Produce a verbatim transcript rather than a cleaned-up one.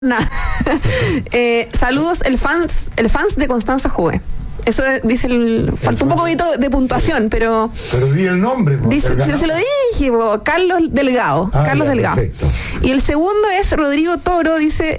Nah. eh, saludos, el fans, el fans de Constanza Juve. Eso es, dice el. Falta un poquito de puntuación, pero. Pero di el nombre, po, dice, el se, se lo dije, po, Carlos Delgado. Ah, Carlos ya, Delgado. perfecto. Y el segundo es Rodrigo Toro, dice.